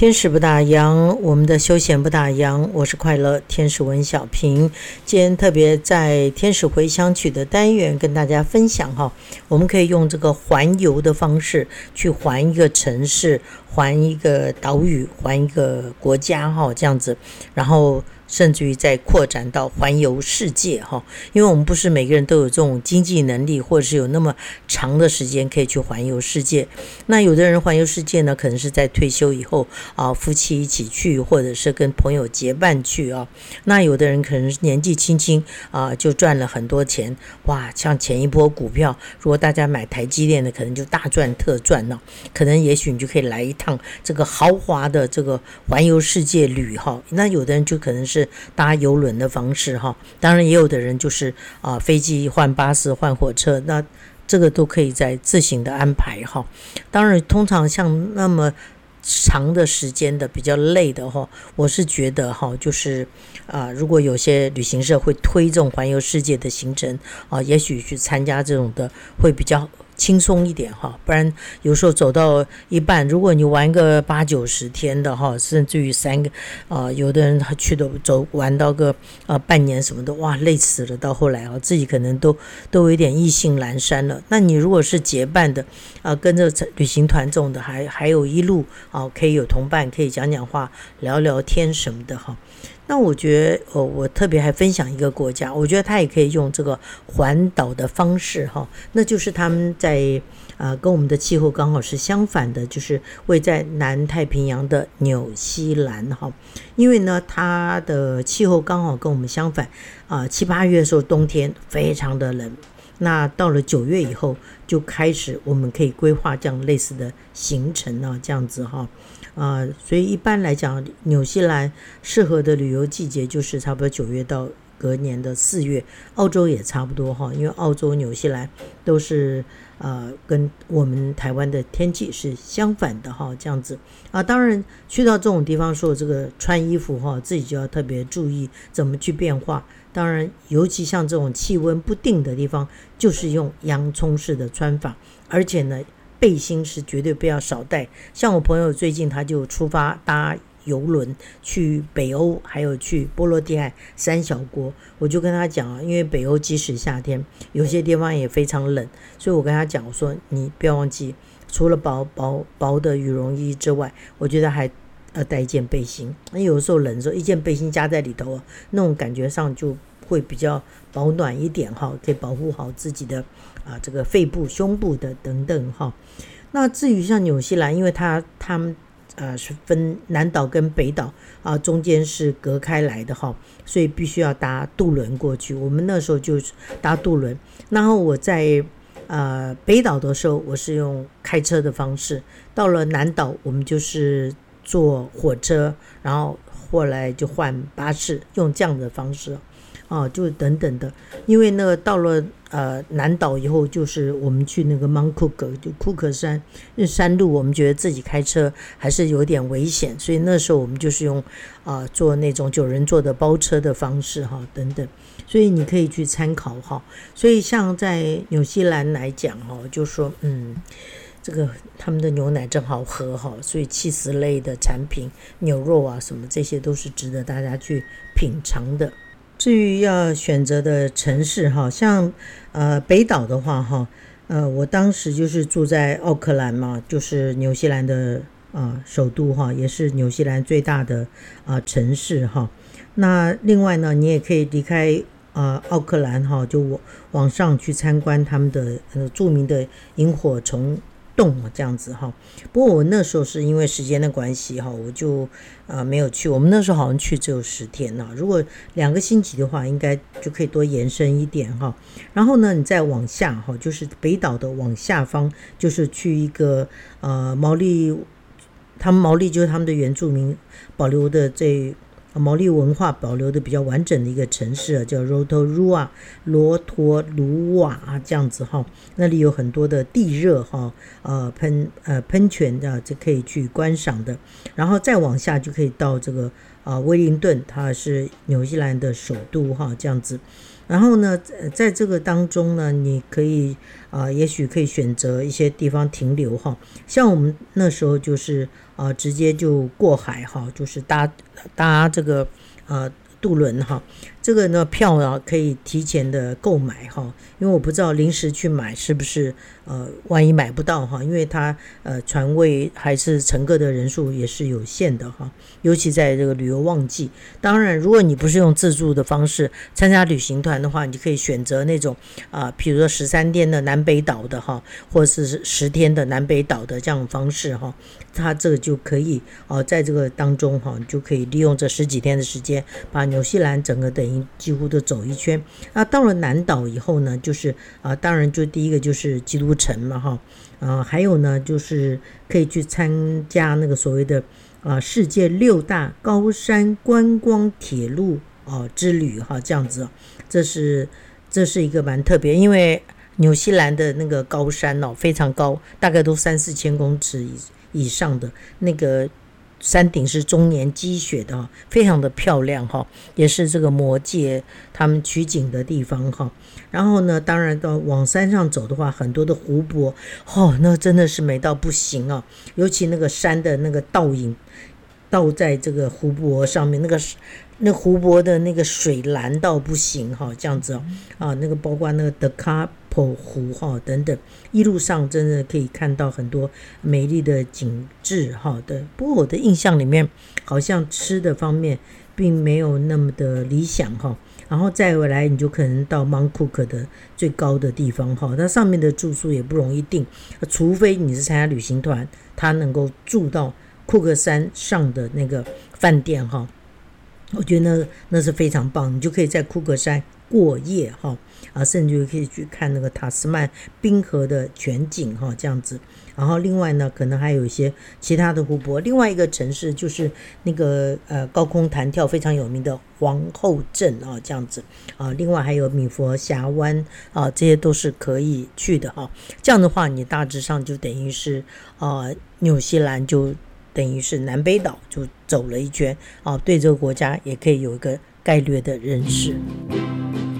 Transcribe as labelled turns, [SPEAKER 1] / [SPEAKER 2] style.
[SPEAKER 1] 天使不打烊，我们的休闲不打烊。我是快乐天使文小平，今天特别在天使回乡曲的单元跟大家分享哈，我们可以用这个环游的方式去环一个城市，环一个岛屿，环一个国家哈，这样子，然后甚至于再扩展到环游世界哈，因为我们不是每个人都有这种经济能力，或者是有那么长的时间可以去环游世界。那有的人环游世界呢，可能是在退休以后夫妻一起去，或者是跟朋友结伴去啊。那有的人可能是年纪轻轻就赚了很多钱，哇！像前一波股票，如果大家买台积电的，可能就大赚特赚了。可能也许你就可以来一趟这个豪华的这个环游世界旅哈。那有的人就可能是搭邮轮的方式哈，当然也有的人就是飞机换巴士换火车，那这个都可以在自行的安排哈。当然通常像那么长的时间的比较累的哈，我是觉得哈，就是如果有些旅行社会推这种环游世界的行程也许去参加这种的会比较轻松一点哈，不然有时候走到一半，如果你玩个8-90天的哈，甚至于3个有的人他去的玩到个半年什么的，哇，累死了。到后来自己可能都有一点意兴阑珊了。那你如果是结伴的跟着旅行团这种的，还有一路可以有同伴，可以讲讲话、聊聊天什么的哈。那我觉得我特别还分享一个国家，我觉得他也可以用这个环岛的方式哈，那就是他们在跟我们的气候刚好是相反的，就是位在南太平洋的纽西兰哈。因为呢它的气候刚好跟我们相反7-8月的时候冬天非常的冷，那到了9月以后就开始我们可以规划这样类似的行程这样子哈。所以一般来讲，纽西兰适合的旅游季节就是差不多9月到隔年的4月，澳洲也差不多哈，因为澳洲、纽西兰都是跟我们台湾的天气是相反的哈，这样子当然去到这种地方说这个穿衣服自己就要特别注意怎么去变化。当然尤其像这种气温不定的地方，就是用洋葱式的穿法，而且呢背心是绝对不要少带。像我朋友最近他就出发搭邮轮去北欧，还有去波罗的海3小国。我就跟他讲因为北欧即使夏天有些地方也非常冷，所以我跟他讲，我说你不要忘记除了薄的羽绒衣之外，我觉得还带一件背心。有的时候冷的时候一件背心加在里头那种感觉上就会比较保暖一点哈，可以保护好自己的这个肺部、胸部的等等哈。那至于像纽西兰，因为他们是分南岛跟北岛中间是隔开来的哈，所以必须要搭渡轮过去。我们那时候就是搭渡轮，然后我在北岛的时候我是用开车的方式，到了南岛我们就是坐火车，然后后来就换巴士，用这样的方式就等等的。因为那个到了南岛以后，就是我们去那个 Mount Cook 就库克山路，我们觉得自己开车还是有点危险，所以那时候我们就是用坐那种9人座的包车的方式等等。所以你可以去参考所以像在纽西兰来讲就说这个他们的牛奶真好喝所以起司类的产品、牛肉什么这些都是值得大家去品尝的。至于要选择的城市像北岛的话我当时就是住在奥克兰嘛，就是纽西兰的首都也是纽西兰最大的城市那另外呢，你也可以离开奥克兰就往上去参观他们的著名的萤火虫洞这样子不过我那时候是因为时间的关系我就没有去。我们那时候好像去只有10天如果2个星期的话应该就可以多延伸一点然后呢你再往下就是北岛的往下方，就是去一个毛利，他们毛利就是他们的原住民保留的毛利文化保留的比较完整的一个城市叫Rotorua 罗托鲁瓦这样子那里有很多的地热喷泉这可以去观赏的。然后再往下就可以到这个威灵顿，它是纽西兰的首都这样子。 然后呢，在这个当中呢，你可以也许可以选择一些地方停留哈，像我们那时候就是直接就过海哈，就是搭这个渡轮哈，这个呢票啊可以提前的购买哈，因为我不知道临时去买是不是万一买不到哈，因为它船位还是乘客的人数也是有限的哈，尤其在这个旅游旺季。当然，如果你不是用自助的方式参加旅行团的话，你可以选择那种比如说13天的南北岛的哈，或者是10天的南北岛的这样的方式哈，它这个就可以在这个当中哈，你就可以利用这10几天的时间把纽西兰整个等于几乎都走一圈。那到了南岛以后呢，就是当然就第一个就是基督城嘛哈，还有呢就是可以去参加那个所谓的世界6大高山观光铁路之旅哈，这样子这是一个蛮特别，因为纽西兰的那个高山非常高，大概都3-4千公尺以上的那个山顶是终年积雪的非常的漂亮也是这个魔界他们取景的地方然后呢，当然到往山上走的话，很多的湖泊那真的是美到不行尤其那个山的那个倒影倒在这个湖泊上面，那湖泊的那个水蓝到不行这样子那个包括那个德卡普湖等等，一路上真的可以看到很多美丽的景致对。不过我的印象里面好像吃的方面并没有那么的理想然后再回来你就可能到 Mount Cook 的最高的地方它上面的住宿也不容易订，除非你是参加旅行团，它能够住到库克山上的那个饭店我觉得那是非常棒，你就可以在库克山过夜甚至可以去看那个塔斯曼冰河的全景这样子。然后另外呢，可能还有一些其他的湖泊。另外一个城市就是那个高空弹跳非常有名的皇后镇这样子另外还有米佛峡湾这些都是可以去的这样的话，你大致上就等于是纽西兰就等于是南北岛就走了一圈对这个国家也可以有一个概略的认识。